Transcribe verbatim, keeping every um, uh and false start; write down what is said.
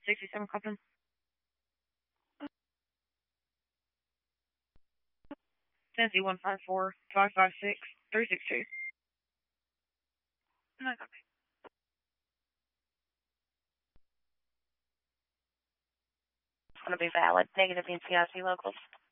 sixty-seven Compton. Tennessee one five four five five six three six two. No, it's okay. It's going to be valid. Negative N C I C locals.